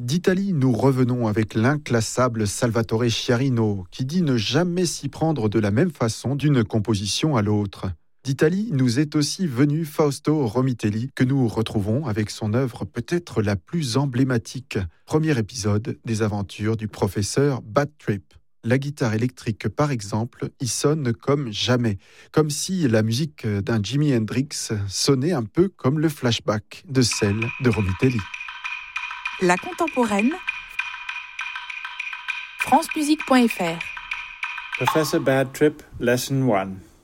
D'Italie, nous revenons avec l'inclassable Salvatore Sciarrino, qui dit ne jamais s'y prendre de la même façon d'une composition à l'autre. D'Italie nous est aussi venu Fausto Romitelli, que nous retrouvons avec son œuvre peut-être la plus emblématique. Premier épisode des aventures du professeur Bad Trip. La guitare électrique, par exemple, y sonne comme jamais, comme si la musique d'un Jimi Hendrix sonnait un peu comme le flashback de celle de Romitelli. La contemporaine, francemusique.fr. Professor Bad Trip, Lesson 1.